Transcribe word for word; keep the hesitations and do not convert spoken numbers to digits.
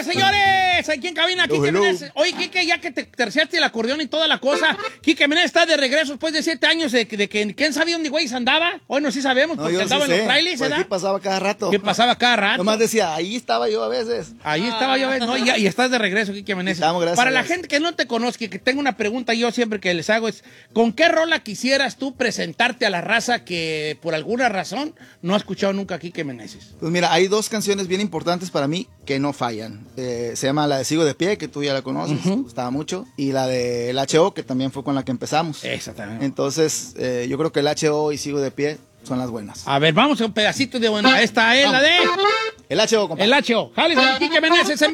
señores! Aquí en cabina, Quique Meneses. Oye, Quique, ya que te terciaste el acordeón y toda la cosa, Quique Meneses está de regreso después de siete años de, de que quién sabía dónde güey andaba. Hoy no sí sabemos, porque no, andaba sí en los sé. trailers, Pues ¿verdad? aquí pasaba cada rato. ¿Qué pasaba cada rato? Nomás decía, ahí estaba yo a veces. Ahí estaba yo, no, y, y estás de regreso, Quique Meneses. Estamos, gracias. Para la gente que no te conozca, que tengo una pregunta yo siempre que les hago es, ¿con qué rola quisieras tú presentarte a la raza que por alguna razón no ha escuchado nunca a Quique Meneses? Pues mira, hay dos canciones bien importantes para mí que no fallan. Eh, se llama la de Sigo de Pie, que tú ya la conoces, uh-huh. me gustaba mucho, y la de el H O, que también fue con la que empezamos. Exactamente. Entonces, eh, yo creo que el H O y Sigo de Pie son las buenas. A ver, vamos a un pedacito de bueno. Esta es vamos. La de... El H O, compadre. El H O. Jales, Quique Meneses en